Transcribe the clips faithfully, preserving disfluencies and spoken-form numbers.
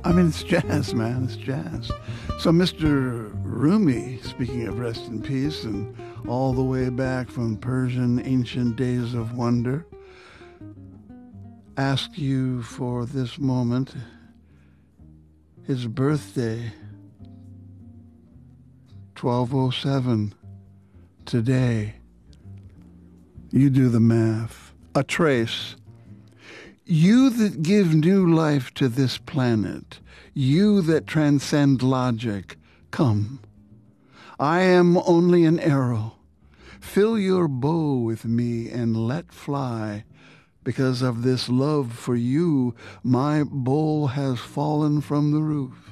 I mean, it's jazz, man. It's jazz. So Mister Rumi, speaking of rest in peace, and all the way back from Persian ancient days of wonder, ask you for this moment, his birthday, twelve oh seven, today. You do the math. A trace. You that give new life to this planet, you that transcend logic, come. I am only an arrow. Fill your bow with me and let fly. Because of this love for you, my bowl has fallen from the roof.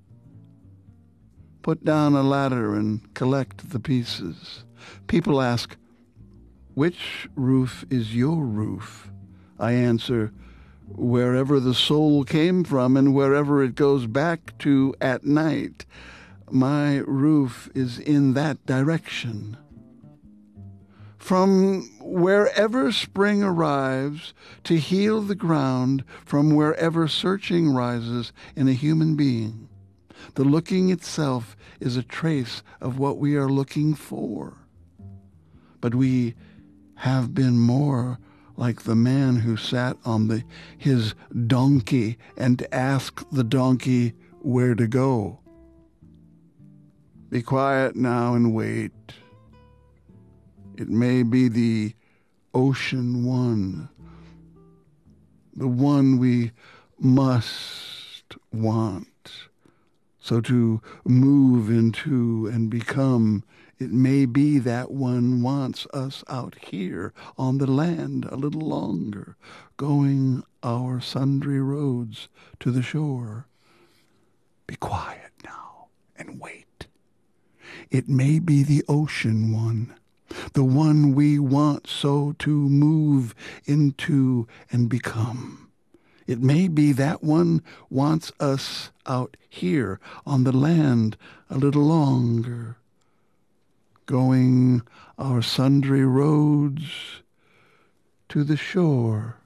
Put down a ladder and collect the pieces. People ask, which roof is your roof? I answer, wherever the soul came from and wherever it goes back to at night, my roof is in that direction. From wherever spring arrives to heal the ground, from wherever searching rises in a human being, the looking itself is a trace of what we are looking for. But we have been more like the man who sat on the, his donkey and asked the donkey where to go. Be quiet now and wait. It may be the ocean one, the one we must want. So to move into and become, it may be that one wants us out here on the land a little longer, going our sundry roads to the shore. Be quiet now and wait. It may be the ocean one, the one we want so to move into and become. It may be that one wants us out here on the land a little longer, going our sundry roads to the shore.